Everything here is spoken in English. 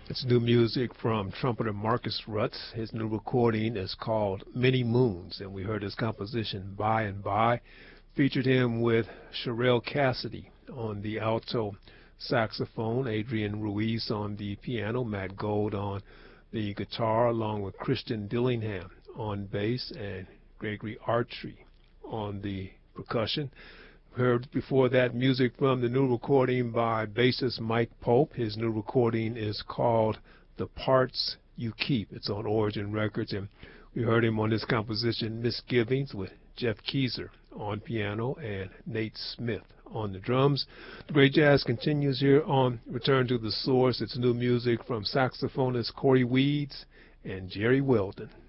It's new music from trumpeter Marcus Rutz. His new recording is called Many Moons, and we heard his composition By and By. Featured him with Sherelle Cassidy on the alto saxophone, Adrian Ruiz on the piano, Matt Gold on the guitar, along with Christian Dillingham on bass and Gregory Artry on the percussion. Heard before that music from the new recording by bassist Mike Pope. His new recording is called The Parts You Keep. It's on Origin Records, and we heard him on this composition Misgivings with Jeff Keezer on piano and Nate Smith on the drums. The great jazz continues here on Return to the Source. It's new music from saxophonist Corey Weeds and Jerry Weldon.